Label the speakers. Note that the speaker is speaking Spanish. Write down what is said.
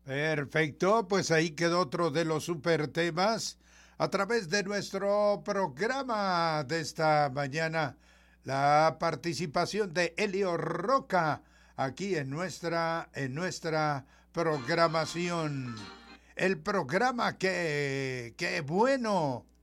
Speaker 1: Perfecto, pues ahí quedó otro de los super temas a través de nuestro programa de esta mañana. La participación de Elio Roca aquí en nuestra programación. El programa que bueno